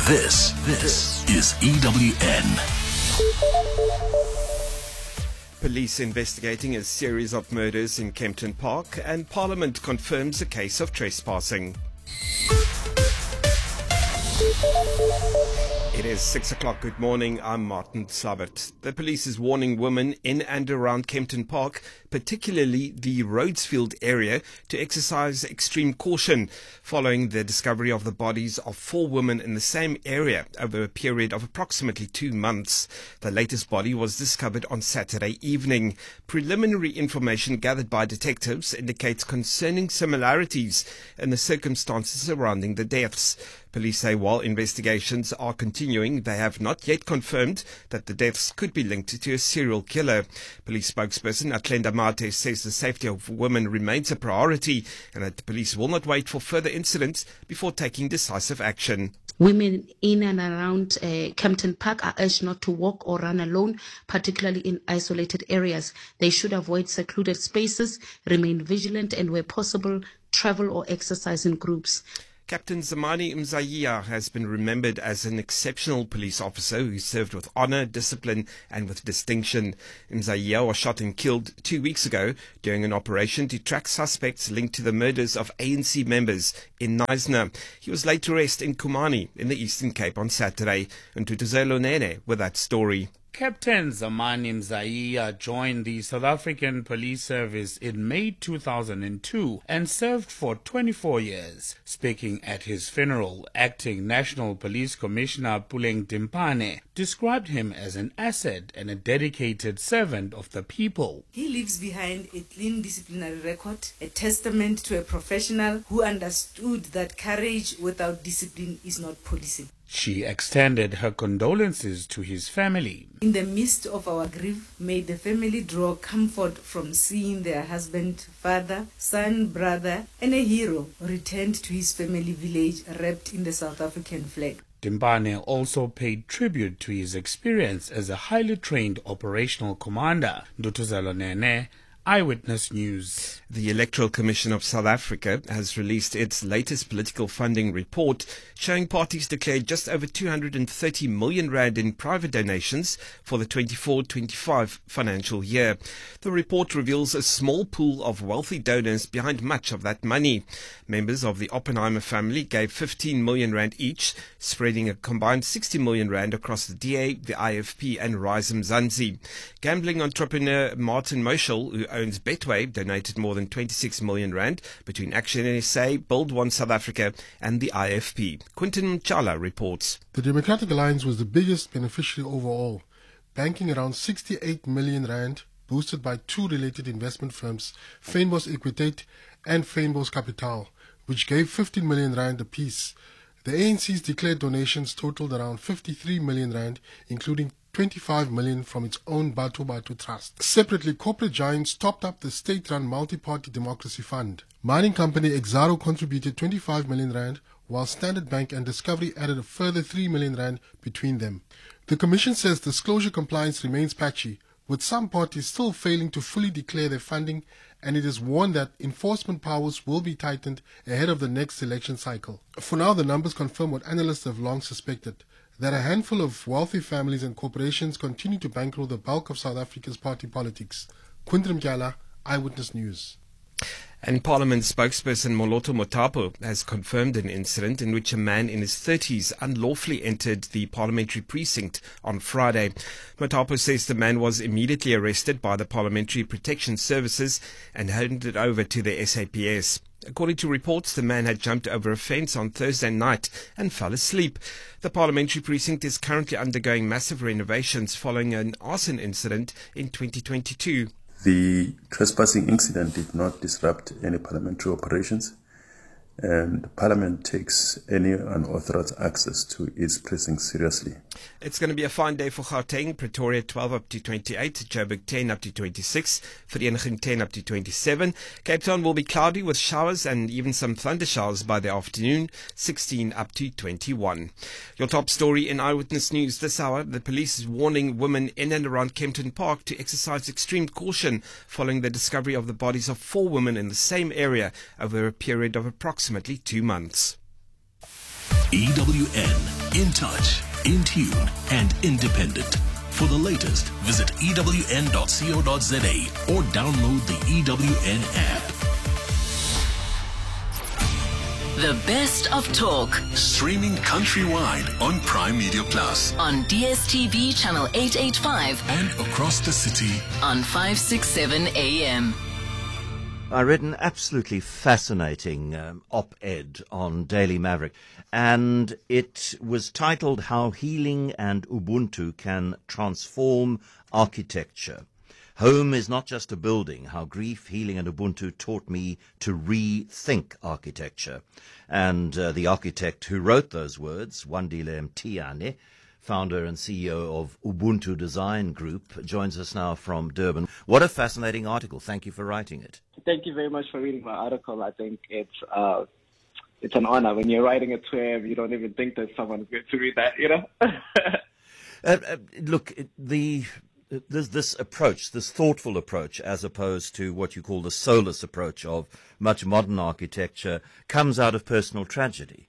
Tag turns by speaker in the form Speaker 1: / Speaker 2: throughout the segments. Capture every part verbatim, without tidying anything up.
Speaker 1: This, this is E W N.
Speaker 2: Police investigating a series of murders in Kempton Park, and Parliament confirms a case of trespassing. It is six o'clock. Good morning. I'm Martin Slabbert. The police is warning women in and around Kempton Park, particularly the Rhodesfield area, to exercise extreme caution following the discovery of the bodies of four women in the same area over a period of approximately two months. The latest body was discovered on Saturday evening. Preliminary information gathered by detectives indicates concerning similarities in the circumstances surrounding the deaths. Police say while investigations are continuing, they have not yet confirmed that the deaths could be linked to a serial killer. Police spokesperson Atlenda Mate says the safety of women remains a priority and that the police will not wait for further incidents before taking decisive action.
Speaker 3: Women in and around uh, Kempton Park are urged not to walk or run alone, particularly in isolated areas. They should avoid secluded spaces, remain vigilant, and where possible, travel or exercise in groups.
Speaker 2: Captain Zamani Mzaiya has been remembered as an exceptional police officer who served with honour, discipline and with distinction. Mzaiya was shot and killed two weeks ago during an operation to track suspects linked to the murders of A N C members in Knysna. He was laid to rest in Kumani in the Eastern Cape on Saturday. And Tutuzelo Nene with that story.
Speaker 4: Captain Zamani Mzaiya joined the South African Police Service in May two thousand two and served for twenty-four years. Speaking at his funeral, Acting National Police Commissioner Puleng Timpane described him as an asset and a dedicated servant of the people.
Speaker 5: He leaves behind a clean disciplinary record, a testament to a professional who understood that courage without discipline is not policing.
Speaker 4: She extended her condolences to his family.
Speaker 5: In the midst of our grief, may the family draw comfort from seeing their husband, father, son, brother, and a hero returned to his family village wrapped in the South African flag.
Speaker 4: Timpane also paid tribute to his experience as a highly trained operational commander. Ndutuzelo Nene, Eyewitness News.
Speaker 2: The Electoral Commission of South Africa has released its latest political funding report showing parties declared just over two hundred thirty million rand in private donations for the twenty-four twenty-five financial year. The report reveals a small pool of wealthy donors behind much of that money. Members of the Oppenheimer family gave fifteen million rand each, spreading a combined sixty million rand across the D A, the I F P and Rise Mzansi. Gambling entrepreneur Martin Moschel, who owns Betway, donated more than twenty-six million rand between Action S A, Build One South Africa and the I F P. Quinton Mchala reports.
Speaker 6: The Democratic Alliance was the biggest beneficiary overall, banking around sixty-eight million rand, boosted by two related investment firms, Fynbos Equitate and Fynbos Capital, which gave fifteen million rand apiece. The A N C's declared donations totaled around fifty-three million rand, including twenty-five million from its own Batu Batu Trust. Separately, corporate giants topped up the state-run multi-party democracy fund. Mining company Exxaro contributed twenty-five million rand, while Standard Bank and Discovery added a further three million rand between them. The Commission says disclosure compliance remains patchy, with some parties still failing to fully declare their funding, and it is warned that enforcement powers will be tightened ahead of the next election cycle. For now, the numbers confirm what analysts have long suspected, that a handful of wealthy families and corporations continue to bankroll the bulk of South Africa's party politics. Quinton Mchala, Eyewitness News.
Speaker 2: And Parliament spokesperson Moloto Motapo has confirmed an incident in which a man in his thirties unlawfully entered the parliamentary precinct on Friday. Motapo says the man was immediately arrested by the Parliamentary Protection Services and handed over to the S A P S. According to reports, the man had jumped over a fence on Thursday night and fell asleep. The parliamentary precinct is currently undergoing massive renovations following an arson incident in twenty twenty-two.
Speaker 7: The trespassing incident did not disrupt any parliamentary operations, and Parliament takes any unauthorized access to its precinct seriously.
Speaker 2: It's going to be a fine day for Gauteng, Pretoria twelve up to twenty-eight, Joburg ten up to twenty-six, Vereeniging ten up to twenty-seven. Cape Town will be cloudy with showers and even some thunder showers by the afternoon, sixteen up to twenty-one. Your top story in Eyewitness News this hour: the police is warning women in and around Kempton Park to exercise extreme caution following the discovery of the bodies of four women in the same area over a period of approximately two months.
Speaker 1: E W N In touch, in tune, and independent. For the latest, visit E W N dot co dot za or download the E W N app.
Speaker 8: The best of talk.
Speaker 1: Streaming countrywide on Prime Media Plus.
Speaker 8: On D S T V channel eight eighty-five.
Speaker 1: And across the city.
Speaker 8: On five sixty-seven A M.
Speaker 9: I read an absolutely fascinating um, op-ed on Daily Maverick, and it was titled How Healing and Ubuntu Can Transform Architecture. Home is not just a building, how grief, healing and Ubuntu taught me to rethink architecture. And uh, the architect who wrote those words, Wandile Mtiane, founder and C E O of Ubuntu Design Group, joins us now from Durban. What a fascinating article. Thank you for writing it.
Speaker 10: Thank you very much for reading my article. I think it's uh, it's an honor. When you're writing a twab, you don't even think that someone's going to read that, you know?
Speaker 9: uh, uh, look, the... There's this approach, this thoughtful approach, as opposed to what you call the soulless approach of much modern architecture, comes out of personal tragedy.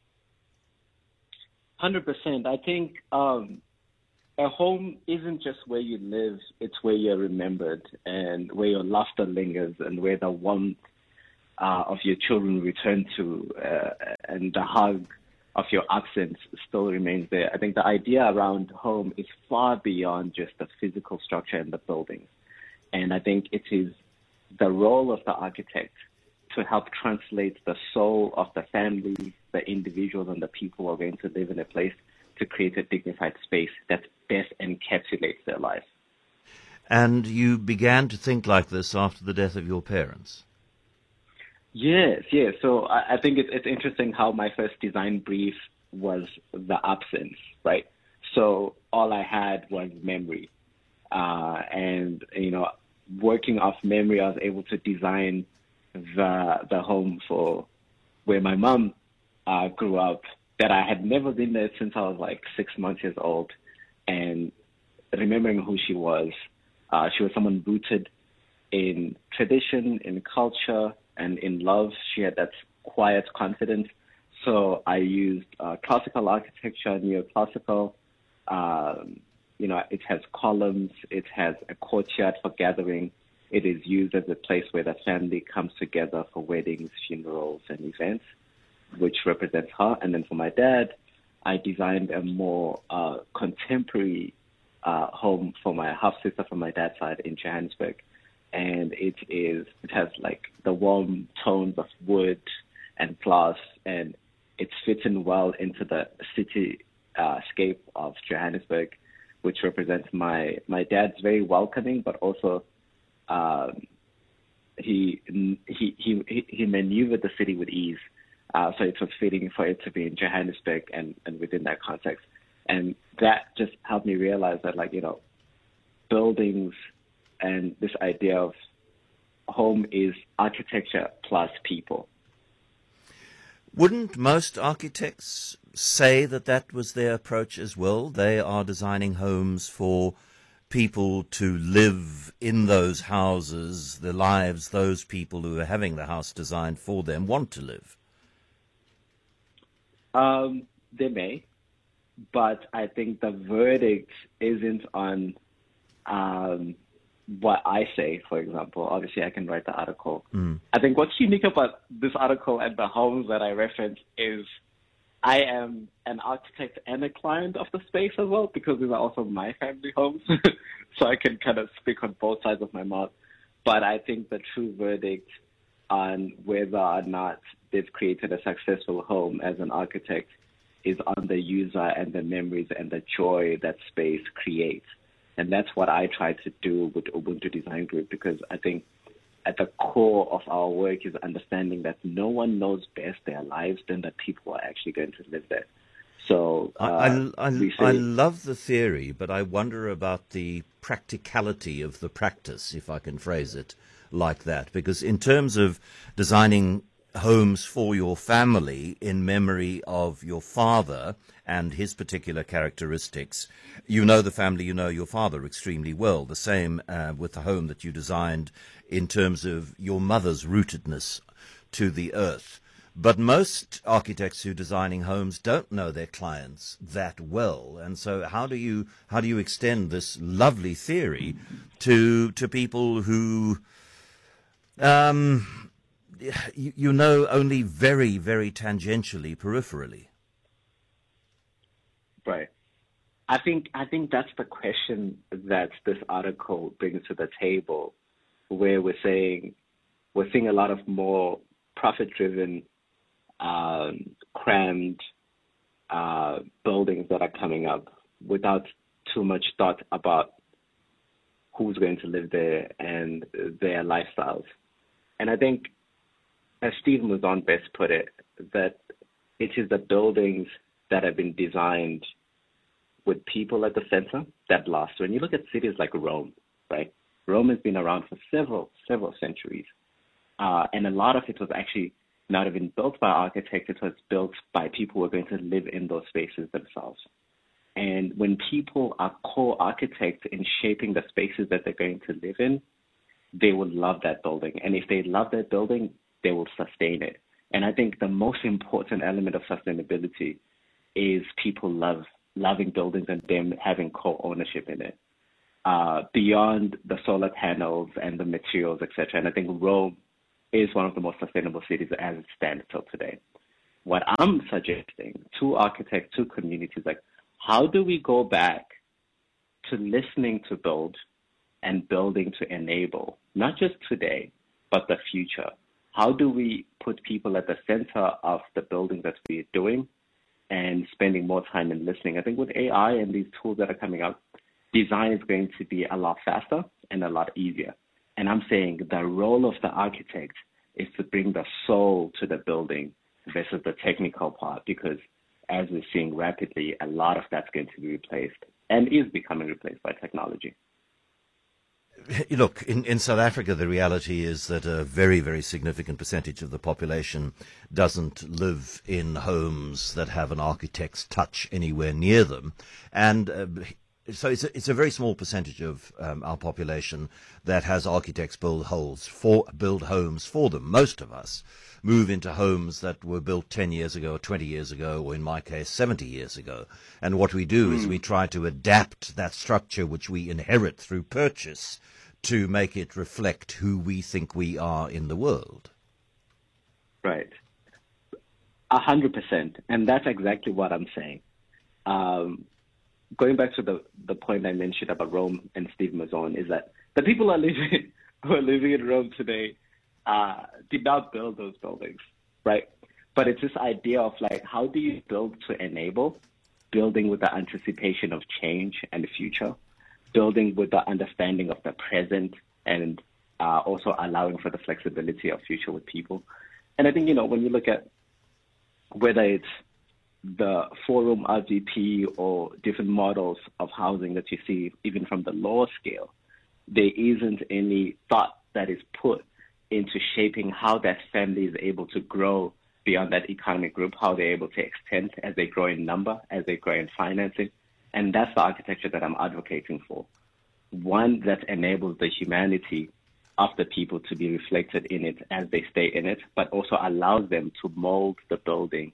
Speaker 10: one hundred percent. I think um, a home isn't just where you live, it's where you're remembered and where your laughter lingers and where the warmth uh, of your children return to uh, and the hug of your accents still remains there. I think the idea around home is far beyond just the physical structure and the buildings. And I think it is the role of the architect to help translate the soul of the family, the individuals and the people who are going to live in a place to create a dignified space that best encapsulates their life.
Speaker 9: And you began to think like this after the death of your parents?
Speaker 10: Yes, yes. So I, I think it's, it's interesting how my first design brief was the absence, right? So all I had was memory. Uh, and, you know, working off memory, I was able to design the the home for where my mom uh, grew up, that I had never been there since I was like six months years old. And remembering who she was, uh, she was someone rooted in tradition, in culture, and in love. She had that quiet confidence. So I used uh, classical architecture, neoclassical. Um, you know, it has columns. It has a courtyard for gathering. It is used as a place where the family comes together for weddings, funerals, and events, which represents her. And then for my dad, I designed a more uh, contemporary uh, home for my half-sister from my dad's side in Johannesburg. And it is, it has like the warm tones of wood and glass, and it's fitting well into the city uh, scape of Johannesburg, which represents my, my dad's very welcoming, but also um, he, he, he, he maneuvered the city with ease. Uh, so it was fitting for it to be in Johannesburg and, and within that context. And that just helped me realize that, like, you know, buildings and this idea of home is architecture plus people.
Speaker 9: Wouldn't most architects say that that was their approach as well? They are designing homes for people to live in those houses, the lives those people who are having the house designed for them want to live.
Speaker 10: Um, they may, but I think the verdict isn't on um, what I say, for example. Obviously, I can write the article. Mm. I think what's unique about this article and the homes that I reference is I am an architect and a client of the space as well, because these are also my family homes. So I can kind of speak on both sides of my mouth. But I think the true verdict on whether or not they've created a successful home as an architect is on the user and the memories and the joy that space creates. And that's what I try to do with Ubuntu Design Group, because I think at the core of our work is understanding that no one knows best their lives than the people who are actually going to live there. So uh,
Speaker 9: I, I,
Speaker 10: say,
Speaker 9: I love the theory, but I wonder about the practicality of the practice, if I can phrase it like that. Because in terms of designing homes for your family in memory of your father and his particular characteristics, you know the family, you know your father extremely well. The same uh, with the home that you designed in terms of your mother's rootedness to the earth. But most architects who are designing homes don't know their clients that well. And so how do you how do you extend this lovely theory to to people who um, you, you know only very, very tangentially, peripherally?
Speaker 10: Right. I think I think that's the question that this article brings to the table, where we're saying we're seeing a lot of more profit-driven, um, crammed uh, buildings that are coming up without too much thought about who's going to live there and their lifestyles. And I think, as Steve Mauzan best put it, that it is the buildings that have been designed with people at the center that last. When you look at cities like Rome, right? Rome has been around for several, several centuries. Uh, and a lot of it was actually not even built by architects. It was built by people who are going to live in those spaces themselves. And when people are co-architects in shaping the spaces that they're going to live in, they will love that building. And if they love that building, they will sustain it. And I think the most important element of sustainability is people love loving buildings and them having co-ownership in it, uh, beyond the solar panels and the materials, et cetera. And I think Rome is one of the most sustainable cities as it stands till today. What I'm suggesting to architects, to communities, like, how do we go back to listening to build and building to enable, not just today, but the future? How do we put people at the center of the building that we're doing and spending more time in listening? I think with A I and these tools that are coming out, design is going to be a lot faster and a lot easier. And I'm saying the role of the architect is to bring the soul to the building versus the technical part, because as we're seeing rapidly, a lot of that's going to be replaced and is becoming replaced by technology.
Speaker 9: Look, in, in South Africa, the reality is that a very, very significant percentage of the population doesn't live in homes that have an architect's touch anywhere near them. And uh, so it's a, it's a very small percentage of um, our population that has architects build holes for, build homes for them. Most of us move into homes that were built ten years ago or twenty years ago, or in my case, seventy years ago. And what we do mm. is we try to adapt that structure which we inherit through purchase to make it reflect who we think we are in the world.
Speaker 10: Right. A hundred percent. And that's exactly what I'm saying. Um, going back to the, the point I mentioned about Rome and Steve Mauzan, is that the people who are living, who are living in Rome today uh, did not build those buildings, right? But it's this idea of, like, how do you build to enable, building with the anticipation of change and the future, building with the understanding of the present, and uh, also allowing for the flexibility of future with people. And I think, you know, when you look at whether it's the four-room R G P or different models of housing that you see, even from the lower scale, there isn't any thought that is put into shaping how that family is able to grow beyond that economic group, how they're able to extend as they grow in number, as they grow in financing. And that's the architecture that I'm advocating for. One that enables the humanity of the people to be reflected in it as they stay in it, but also allows them to mold the building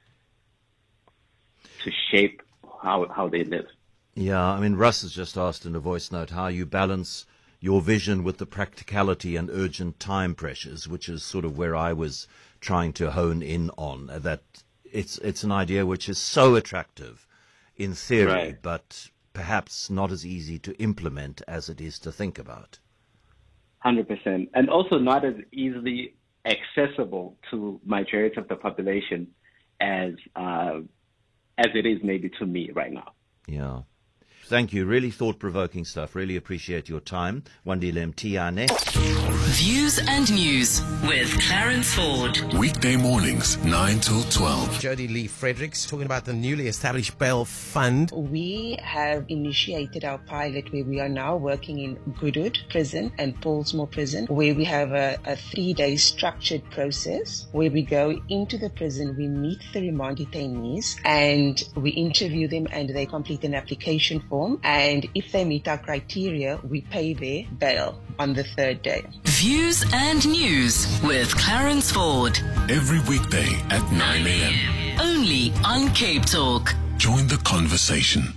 Speaker 10: to shape how how they live.
Speaker 9: Yeah, I mean, Russ has just asked in a voice note how you balance your vision with the practicality and urgent time pressures, which is sort of where I was trying to hone in on, that it's it's an idea which is so attractive in theory,
Speaker 10: right,
Speaker 9: but perhaps not as easy to implement as it is to think about.
Speaker 10: one hundred percent. And also not as easily accessible to majority of the population as uh, as it is maybe to me right now.
Speaker 9: Yeah. Thank you. Really thought-provoking stuff. Really appreciate your time. Wandile Mtiane.
Speaker 8: Views and News with Clarence Ford.
Speaker 1: Weekday mornings, nine till twelve.
Speaker 11: Jody Lee Fredericks talking about the newly established Bail Fund.
Speaker 12: We have initiated our pilot where we are now working in Goodwood Prison and Paulsmoor Prison, where we have a, a three-day structured process where we go into the prison, we meet the remand detainees, and we interview them, and they complete an application form. form, and if they meet our criteria, we pay their bail on the third day.
Speaker 8: Views and News with Clarence Ford.
Speaker 1: Every weekday at nine a.m.
Speaker 8: Only on Cape Talk.
Speaker 1: Join the conversation.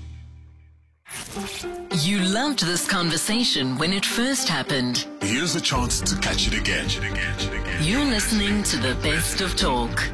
Speaker 8: You loved this conversation when it first happened.
Speaker 1: Here's a chance to catch it again.
Speaker 8: You're listening to the best of talk.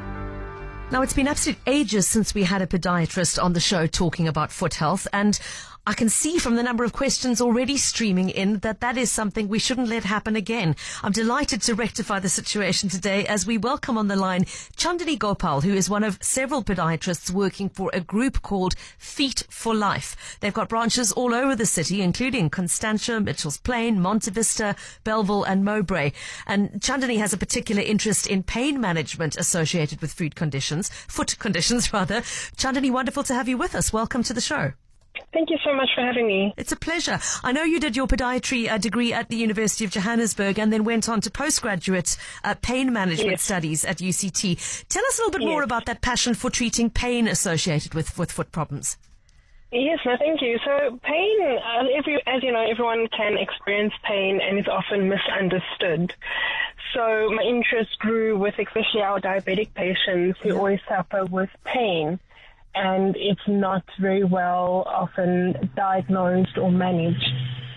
Speaker 13: Now, it's been absolute ages since we had a podiatrist on the show talking about foot health, and I can see from the number of questions already streaming in that that is something we shouldn't let happen again. I'm delighted to rectify the situation today as we welcome on the line Chandani Gopal, who is one of several podiatrists working for a group called Feet for Life. They've got branches all over the city, including Constantia, Mitchell's Plain, Monte Vista, Belleville and Mowbray. And Chandani has a particular interest in pain management associated with foot conditions, foot conditions rather. Chandani, wonderful to have you with us. Welcome to the show.
Speaker 14: Thank you so much for having me.
Speaker 13: It's a pleasure. I know you did your podiatry uh, degree at the University of Johannesburg and then went on to postgraduate uh, pain management yes. studies at U C T. Tell us a little bit yes. more about that passion for treating pain associated with, with foot problems.
Speaker 14: Yes, no, thank you. So pain, uh, every, as you know, everyone can experience pain and is often misunderstood. So my interest grew with especially our diabetic patients who yeah. always suffer with pain. And it's not very well often diagnosed or managed.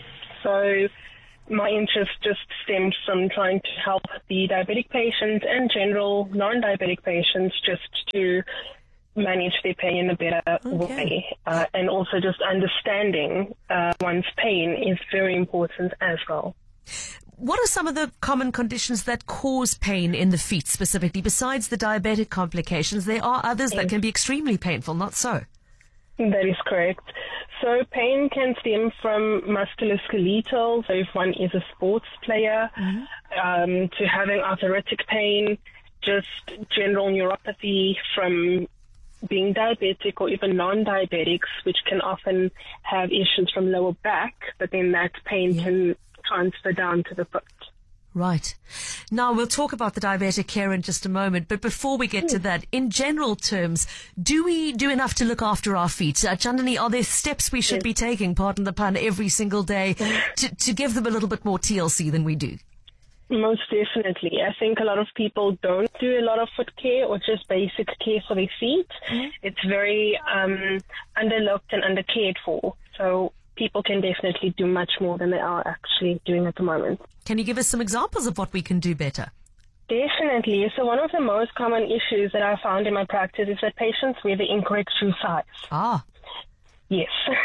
Speaker 14: So my interest just stemmed from trying to help the diabetic patients and general non-diabetic patients just to manage their pain in a better okay. way. Uh, and also just understanding uh, one's pain is very important as well.
Speaker 13: What are some of the common conditions that cause pain in the feet specifically? Besides the diabetic complications, there are others that can be extremely painful, not so?
Speaker 14: That is correct. So pain can stem from musculoskeletal, so if one is a sports player, mm-hmm. um, to having arthritic pain, just general neuropathy from being diabetic or even non-diabetics, which can often have issues from lower back, but then that pain yeah. can transfer down to the foot.
Speaker 13: Right. Now, we'll talk about the diabetic care in just a moment, but before we get to that, in general terms, do we do enough to look after our feet? Uh, Chandani, are there steps we should yes. be taking, pardon the pun, every single day to, to give them a little bit more T L C than we do?
Speaker 14: Most definitely. I think a lot of people don't do a lot of foot care or just basic care for their feet. Mm-hmm. It's very um, underlooked and undercared for. So people can definitely do much more than they are actually doing at the moment.
Speaker 13: Can you give us some examples of what we can do better?
Speaker 14: Definitely. So one of the most common issues that I found in my practice is that patients wear the incorrect shoe size.
Speaker 13: Ah.
Speaker 14: Yes.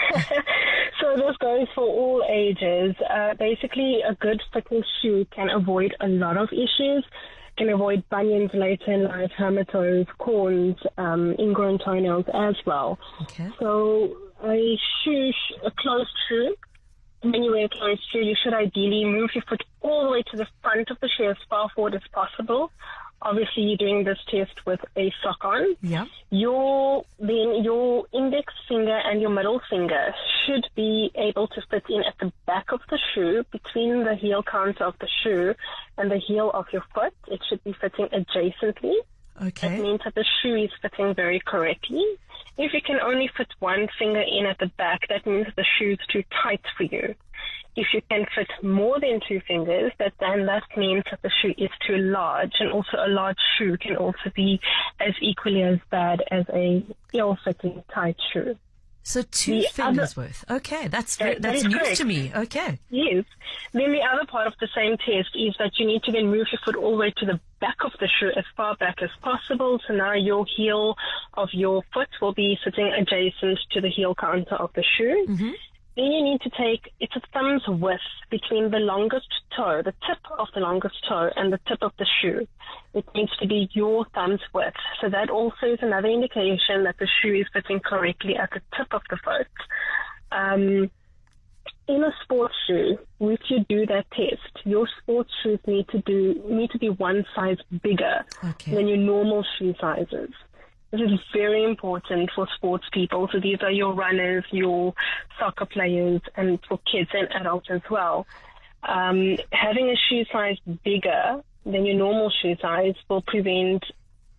Speaker 14: So this goes for all ages. Uh, basically, a good fitting shoe can avoid a lot of issues. Can avoid bunions later in life, hammertoes, corns, um, ingrown toenails as well.
Speaker 13: Okay.
Speaker 14: So a shoe, a closed shoe, when you wear a closed shoe, you should ideally move your foot all the way to the front of the shoe as far forward as possible. Obviously, you're doing this test with a sock on.
Speaker 13: Yeah.
Speaker 14: Your then your index finger and your middle finger should be able to fit in at the back of the shoe, between the heel counter of the shoe and the heel of your foot. It should be fitting adjacently.
Speaker 13: Okay.
Speaker 14: That means that the shoe is fitting very correctly. If you can only fit one finger in at the back, that means the shoe is too tight for you. If you can fit more than two fingers, that then that means that the shoe is too large, and also a large shoe can also be as equally as bad as a ill-fitting tight shoe.
Speaker 13: So two the fingers other, worth. Okay, that's
Speaker 14: that,
Speaker 13: that's
Speaker 14: that
Speaker 13: news
Speaker 14: correct.
Speaker 13: to me. Okay.
Speaker 14: Yes. Then the other part of the same test is that you need to then move your foot all the way to the back of the shoe as far back as possible. So now your heel of your foot will be sitting adjacent to the heel counter of the shoe.
Speaker 13: Mm-hmm.
Speaker 14: Then you need to take, it's a thumb's width between the longest toe, the tip of the longest toe, and the tip of the shoe. It needs to be your thumb's width. So that also is another indication that the shoe is fitting correctly at the tip of the foot. Um, in a sports shoe, if you do that test, your sports shoes need to do need to be one size bigger
Speaker 13: okay.
Speaker 14: than your normal shoe sizes. This is very important for sports people. So these are your runners, your soccer players, and for kids and adults as well. Um, having a shoe size bigger than your normal shoe size will prevent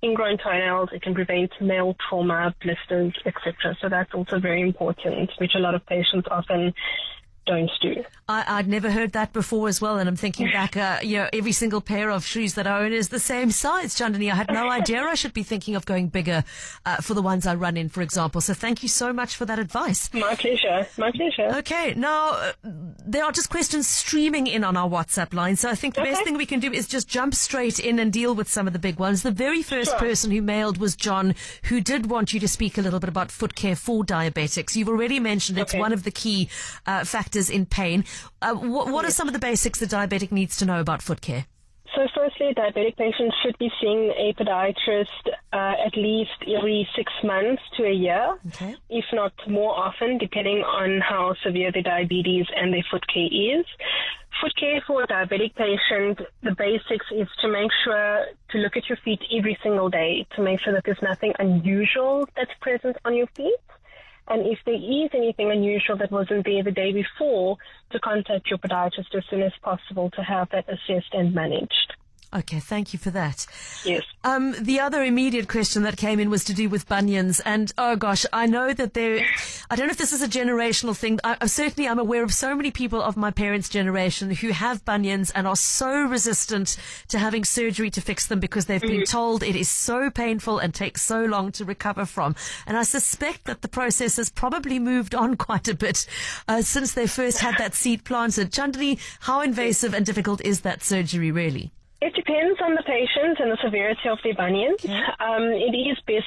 Speaker 14: ingrown toenails. It can prevent nail trauma, blisters, et cetera. So that's also very important, which a lot of patients often don't do.
Speaker 13: I, I'd never heard that before as well, and I'm thinking back, uh, you know, every single pair of shoes that I own is the same size, Chandani. I had no idea I should be thinking of going bigger uh, for the ones I run in, for example. So thank you so much for that advice.
Speaker 14: My pleasure. My pleasure.
Speaker 13: Okay, now, uh, there are just questions streaming in on our WhatsApp line, so I think the
Speaker 14: okay.
Speaker 13: best thing we can do is just jump straight in and deal with some of the big ones. The very first
Speaker 14: Sure.
Speaker 13: person who mailed was John, who did want you to speak a little bit about foot care for diabetics. You've already mentioned it's
Speaker 14: Okay.
Speaker 13: one of the key uh, factors in pain. Uh, what, what are some of the basics the diabetic needs to know about foot care?
Speaker 14: So firstly, diabetic patients should be seeing a podiatrist uh, at least every six months to a year,
Speaker 13: okay.
Speaker 14: if not more often, depending on how severe the diabetes and their foot care is. Foot care for a diabetic patient, the basics is to make sure to look at your feet every single day, to make sure that there's nothing unusual that's present on your feet. And if there is anything unusual that wasn't there the day before, to contact your podiatrist as soon as possible to have that assessed and managed.
Speaker 13: Okay, thank you for that.
Speaker 14: Yes.
Speaker 13: Um, the other immediate question that came in was to do with bunions. And, oh gosh, I know that there, I don't know if this is a generational thing. I, I certainly I'm aware of so many people of my parents' generation who have bunions and are so resistant to having surgery to fix them because they've been told it is so painful and takes so long to recover from. And I suspect that the process has probably moved on quite a bit uh, since they first had that seed planted. Chandani, how invasive and difficult is that surgery really?
Speaker 14: It depends on the patient and the severity of their bunions.
Speaker 13: Okay.
Speaker 14: Um, it is best